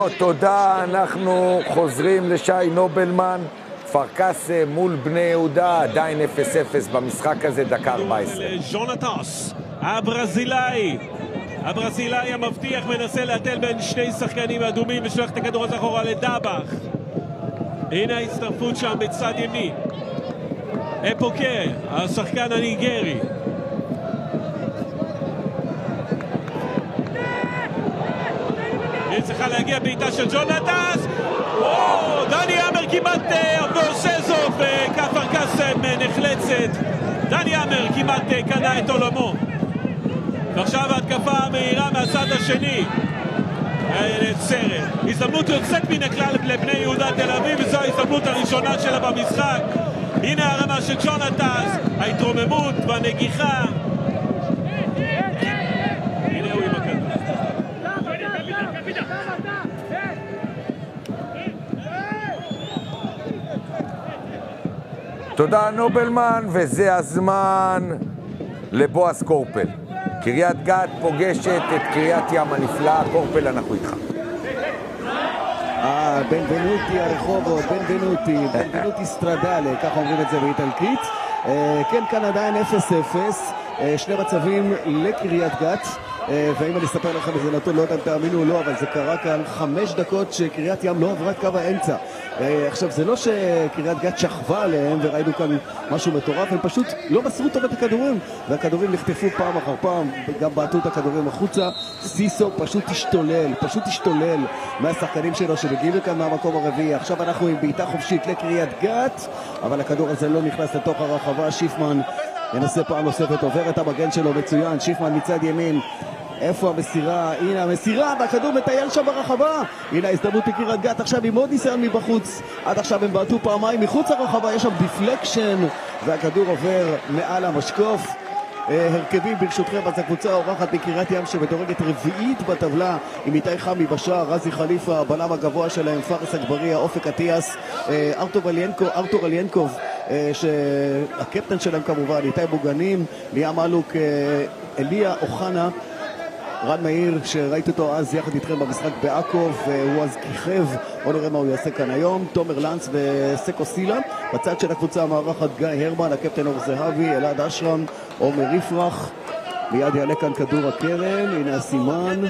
תודה, אנחנו חוזרים לשי נובלמן, כפר קאסם מול בני יהודה, עדיין 0-0 במשחק הזה, דקה 14. ז'ונטס, הברזילאי המבטיח מנסה להטל בין שני שחקנים אדומים ושולח את הכדור הזה אחורה לדבח. הנה ההצטרפות שם בצד ימין. אפוקה, השחקן הניגרי. היא צריכה להגיע בעיטה של ז'ונטס. דני אמר כמעט ועושה זאת, וכפר קאסם נחלצת. דני אמר כמעט קנה את עולמו. ועכשיו ההתקפה המהירה מהצד השני. סרט. הזדמנות יוצאת מן הכלל לבני יהודה תל אביב, וזו ההזדמנות הראשונה שלה במשחק. הנה הרמה של ז'ונטס, ההתרוממות והנגיחה. הנה הוא עם הכדור. תודה נובלמן, וזה הזמן לבועז קורפל. קריית גת פוגשת את קריית ים הנפלאה. קורפל, אנחנו איתך. בנבנוטי הרחובות, בנבנוטי סטרדלה, ככה אומרים את זה באיטלקית. כן, כאן עדיין 0-0, שני מצבים לקריית גת. ואם אני אספר לכם איזה נתון, לא יודע אם תאמינו או לא, אבל זה קרה כאן 5 דקות שקריית ים לא עברה את קו האמצע. עכשיו, זה לא שקריית גת שכבה עליהם וראינו כאן משהו מטורף, הם פשוט לא מסרו טוב את הכדורים, והכדורים נחטפו פעם אחר פעם, גם בעטו את הכדורים החוצה. סיסו פשוט השתולל מהשחקנים שלו שמגיעים לכאן מהמקום הרביעי. עכשיו אנחנו עם בעיטה חופשית לקריית גת, אבל הכדור הזה לא נכנס לתוך הרחבה. שיפמן ינסה פעם נוספת, עובר את המגן שלו מצוין. שיפמן מצד ימין, איפה המסירה? הנה המסירה, והכדור מטייל שם ברחבה. הנה ההזדמנות לקריית גת עכשיו עם עוד ניסיון מבחוץ. עד עכשיו הם בעטו פעמיים מחוץ הרחבה, יש שם דיפלקשן, והכדור עובר מעל המשקוף. הרכבים ברשותכם, אז הקבוצה האורחת בקריית ים שמדורגת רביעית בטבלה, עם איתי חמי בשער, רזי חליפה, הבלם הגבוה שלהם, פארס אגבריה, אופק אטיאס, ארתור אליינקוב, שהקפטן שלהם כמובן, איתי בוגנים, ליאם אלוק, אליה אוחנה, רן מאיר שראיתי אותו אז יחד איתכם במשחק בעקוב, הוא אז כיכב, בוא נראה מה הוא יעשה כאן היום. תומר לנץ וסקו סילה, בצד של הקבוצה המארחת גיא הרמן, הקפטן אור זהבי, אלעד אשרם, עומר יפרח. מיד יעלה כאן כדור הקרן, הנה הסימן,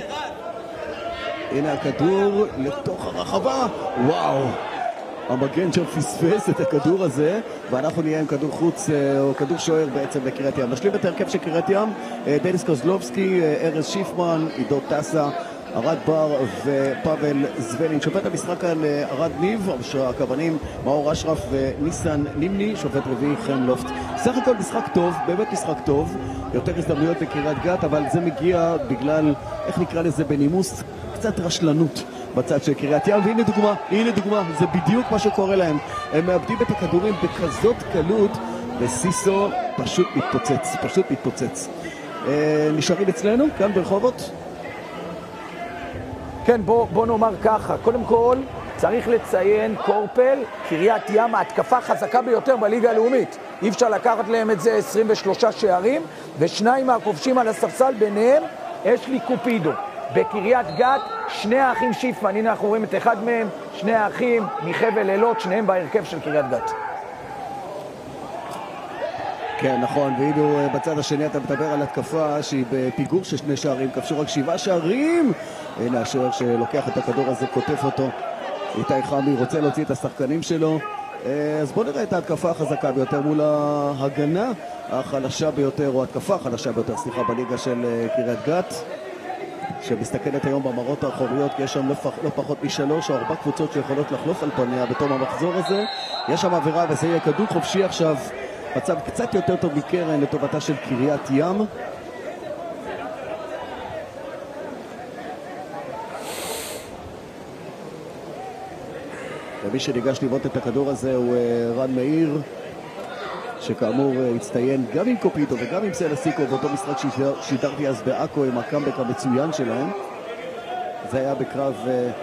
הנה הכדור לתוך הרחבה. וואו, המגן שם פספס את הכדור הזה, ואנחנו נהיה עם כדור חוץ, או כדור שוער בעצם בקריית ים. נשלים את הרכב של קריית ים, דניס קוזלובסקי, ארז שיפמן, עידו טסה, ארד בר ופאבל זבלין. שופט המשחק כאן ארד ניב, הכוונים מאור אשרף וניסן נימני, שופט רביעי חן לופט. סך הכל משחק טוב, באמת משחק טוב, יותר הזדמנויות בקריית גת, אבל זה מגיע בגלל, איך נקרא לזה בנימוס, קצת רשלנות בצד של קריית ים. והנה דוגמה, זה בדיוק מה שקורה להם. הם מאבדים את הכדורים בכזאת קלות, וסיסו פשוט מתפוצץ. נשארים אצלנו, כאן ברחובות. כן, בוא נאמר ככה, קודם כל צריך לציין קורפל, קריית ים, ההתקפה חזקה ביותר בליגה הלאומית. אי אפשר לקחת להם את זה 23 שערים, ושניים מהכובשים על הספסל, ביניהם יש לי קופידו. בקריית גת, שני האחים שיפמן, הנה אנחנו רואים את אחד מהם, שני האחים מחבל אילות, שניהם בהרכב של קריית גת. כן, נכון, ואילו בצד השני אתה מדבר על התקפה שהיא בפיגור של 2 שערים, כבשו רק 7 שערים. הנה השוער שלוקח את הכדור הזה, כותף אותו. איתי חמי רוצה להוציא את השחקנים שלו. אז בוא נראה את ההתקפה החזקה ביותר מול ההגנה החלשה ביותר, או התקפה החלשה ביותר, סליחה, בליגה של קריית גת, שמסתכלת היום במראות האחוריות, כי יש שם לא פחות מ3 או 4 קבוצות שיכולות לחלוף על פניה בתום המחזור הזה. יש שם עבירה, וזה יהיה כדור חופשי עכשיו, מצב קצת יותר טוב מקרן לטובתה של קריית ים. ומי שניגש לבעוט את הכדור הזה הוא רן מאיר, שכאמור הצטיין גם עם קופיטו וגם עם סלסיקו באותו משחק שידרתי אז בעכו עם הקאמבק המצוין שלהם. זה היה בקרב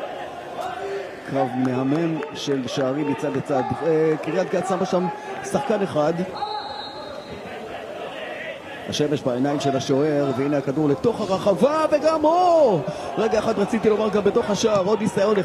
מהמם של שערים מצד לצד. קריית גת שמה שם שחקן אחד, השמש בעיניים של השוער, והנה הכדור לתוך הרחבה, וגם רגע אחד רציתי לומר גם בתוך השער, עוד ניסיון